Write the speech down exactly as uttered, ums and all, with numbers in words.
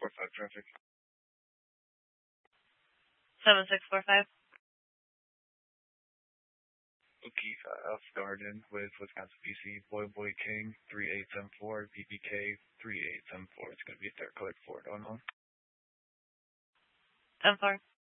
four five traffic. seven six four five. O'Keefe, F Garden with Wisconsin P C, Boy Boy King, three eight seven four, P P K, three eight seven four. It's going to be third code four one one. ten four.